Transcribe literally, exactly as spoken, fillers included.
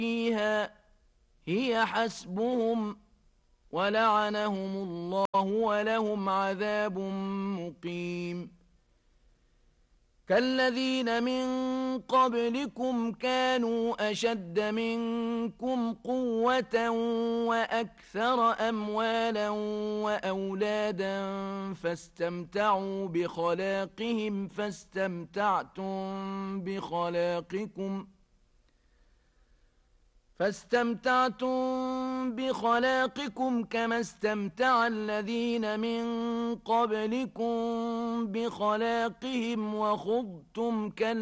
فيها هي حسبهم ولعنهم الله ولهم عذاب مقيم كالذين من قبلكم كانوا أشد منكم قوة وأكثر أموالا وأولادا فاستمتعوا بخلاقهم فاستمتعتم بخلاقكم فاستمتعتم بخلاقكم كما استمتع الذين من قبلكم بخلاقهم وخضتم كالذين